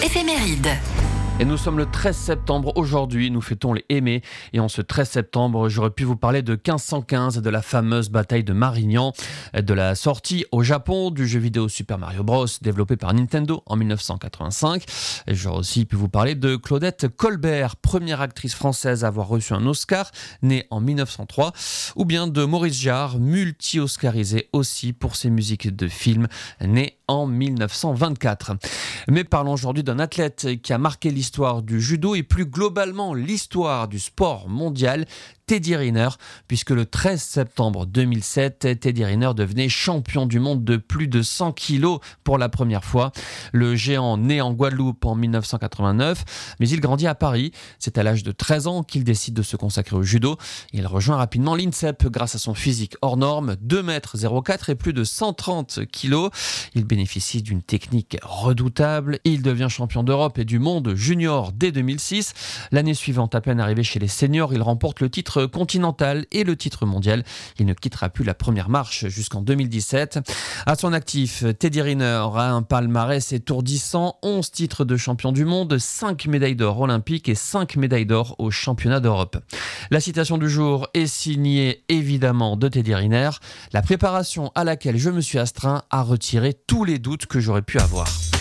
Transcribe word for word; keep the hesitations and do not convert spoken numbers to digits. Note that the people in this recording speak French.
éphéméride. Et nous sommes le treize septembre aujourd'hui, nous fêtons les Aimés. Et en ce treize septembre, j'aurais pu vous parler de quinze cent quinze, de la fameuse bataille de Marignan, de la sortie au Japon du jeu vidéo Super Mario Bros, développé par Nintendo en mille neuf cent quatre-vingt-cinq. Et j'aurais aussi pu vous parler de Claudette Colbert, première actrice française à avoir reçu un Oscar, née en mille neuf cent trois. Ou bien de Maurice Jarre, multi-oscarisé aussi pour ses musiques de films, né en mille neuf cent vingt-quatre. Mais parlons aujourd'hui d'un athlète qui a marqué l'histoire du judo et plus globalement l'histoire du sport mondial, Teddy Riner, puisque le treize septembre deux mille sept, Teddy Riner devenait champion du monde de plus de cent kilos pour la première fois. Le géant né en Guadeloupe en mille neuf cent quatre-vingt-neuf, mais il grandit à Paris. C'est à l'âge de treize ans qu'il décide de se consacrer au judo. Il rejoint rapidement l'INSEP grâce à son physique hors norme, deux mètres zéro quatre et plus de cent trente kilos. Il bénéficie d'une technique redoutable. Il devient champion d'Europe et du monde junior dès deux mille six. L'année suivante, à peine arrivé chez les seniors, il remporte le titre continental et le titre mondial. Il ne quittera plus la première marche jusqu'en deux mille dix-sept. À son actif, Teddy Riner a un palmarès étourdissant, onze titres de champion du monde, cinq médailles d'or olympiques et cinq médailles d'or aux championnats d'Europe. La citation du jour est signée évidemment de Teddy Riner. La préparation à laquelle je me suis astreint a retiré tous les doutes que j'aurais pu avoir.